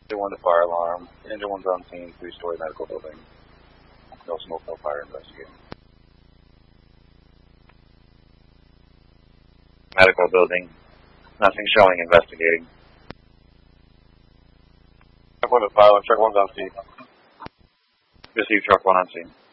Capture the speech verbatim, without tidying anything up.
Engine one to fire alarm. Engine one's on scene, three-story medical building. No smoke, no fire, investigating. Medical building. Nothing showing, investigating. Truck one to fire, truck one's on scene. Receive truck one on scene.